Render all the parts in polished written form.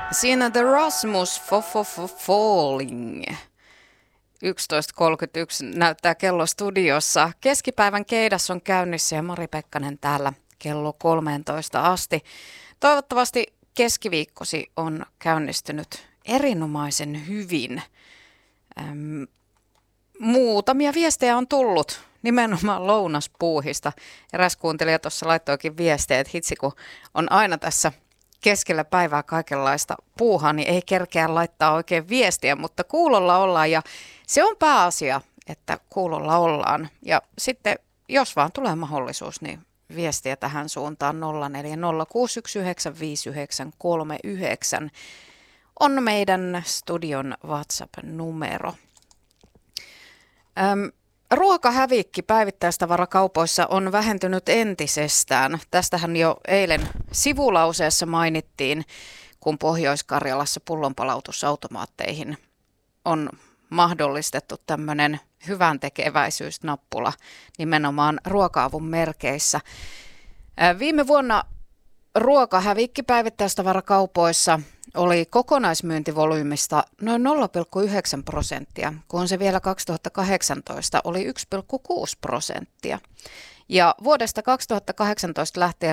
Siinä The Rasmus Falling. 11.31 näyttää kello studiossa. Keskipäivän keidas on käynnissä ja Mari Pekkanen täällä kello 13 asti. Toivottavasti keskiviikkosi on käynnistynyt erinomaisen hyvin. Muutamia viestejä on tullut nimenomaan lounaspuuhista. Eräs kuuntelija tuossa laittoikin viestejä, että hitsi kun on aina tässä keskellä päivää kaikenlaista puuhaa, niin ei kerkeä laittaa oikein viestiä, mutta kuulolla ollaan ja se on pääasia, että kuulolla ollaan. Ja sitten jos vaan tulee mahdollisuus, niin viestiä tähän suuntaan 0406195939 on meidän studion WhatsApp-numero. Ruokahävikki päivittäistavarakaupoissa on vähentynyt entisestään. Tästähän jo eilen sivulauseessa mainittiin, kun Pohjois-Karjalassa pullonpalautusautomaatteihin on mahdollistettu tämmöinen hyvän tekeväisyysnappula nimenomaan ruoka-avun merkeissä. Viime vuonna ruokahävikki päivittäistavarakaupoissa oli kokonaismyyntivolyymista noin 0,9%, kun se vielä 2018 oli 1,6%. Ja vuodesta 2018 lähtien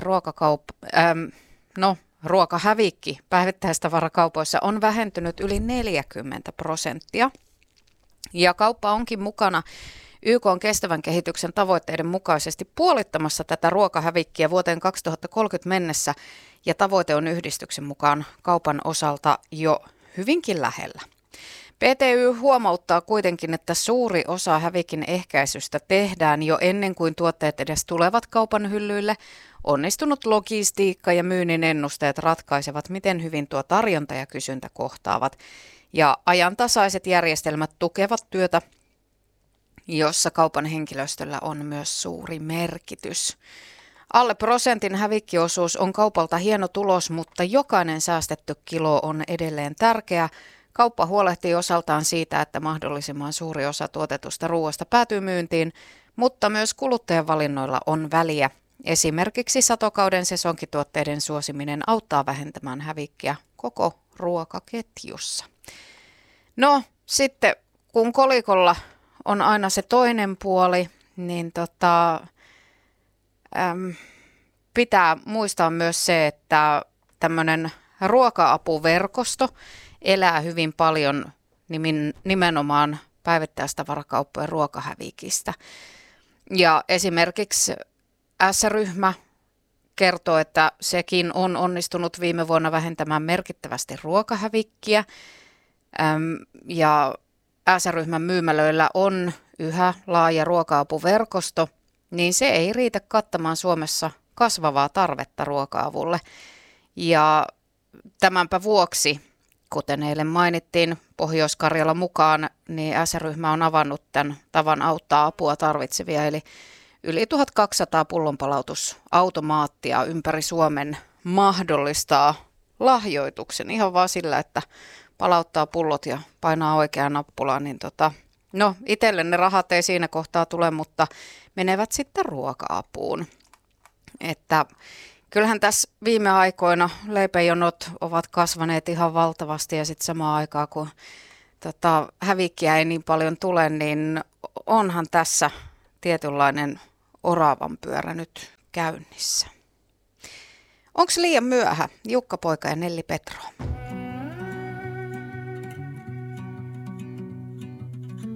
ruokahävikki päivittäistavarakaupoissa on vähentynyt yli 40%. Ja kauppa onkin mukana YK:n kestävän kehityksen tavoitteiden mukaisesti puolittamassa tätä ruokahävikkiä vuoteen 2030 mennessä, ja tavoite on yhdistyksen mukaan kaupan osalta jo hyvinkin lähellä. PTY huomauttaa kuitenkin, että suuri osa hävikin ehkäisystä tehdään jo ennen kuin tuotteet edes tulevat kaupan hyllyille. Onnistunut logistiikka ja myynnin ennusteet ratkaisevat, miten hyvin tuo tarjonta ja kysyntä kohtaavat. Ja ajantasaiset järjestelmät tukevat työtä, jossa kaupan henkilöstöllä on myös suuri merkitys. Alle prosentin hävikkiosuus on kaupalta hieno tulos, mutta jokainen säästetty kilo on edelleen tärkeä. Kauppa huolehtii osaltaan siitä, että mahdollisimman suuri osa tuotetusta ruoasta päätyy myyntiin, mutta myös kuluttajan valinnoilla on väliä. Esimerkiksi satokauden sesonkituotteiden suosiminen auttaa vähentämään hävikkiä koko ruokaketjussa. No sitten kun kolikolla on aina se toinen puoli, niin pitää muistaa myös se, että tämmöinen ruoka-apuverkosto elää hyvin paljon nimenomaan päivittäistavarakauppojen ruokahävikistä. Ja esimerkiksi S-ryhmä kertoo, että sekin on onnistunut viime vuonna vähentämään merkittävästi ruokahävikkiä. Ja S-ryhmän myymälöillä on yhä laaja ruoka-apuverkosto, niin se ei riitä kattamaan Suomessa kasvavaa tarvetta ruoka-avulle. Ja tämänpä vuoksi, kuten eilen mainittiin Pohjois-Karjala mukaan, niin S-ryhmä on avannut tämän tavan auttaa apua tarvitsevia, eli yli 1200 pullonpalautusautomaattia ympäri Suomen mahdollistaa lahjoituksen ihan vaan sillä, että palauttaa pullot ja painaa oikeaa nappulaa, niin itselle ne rahat ei siinä kohtaa tule, mutta menevät sitten ruoka-apuun. Että kyllähän tässä viime aikoina leipäjonot ovat kasvaneet ihan valtavasti ja sitten samaan aikaan kun hävikkiä ei niin paljon tule, niin onhan tässä tietynlainen oravan pyörä nyt käynnissä. Onko liian myöhä? Jukka Poika ja Nelli Petro.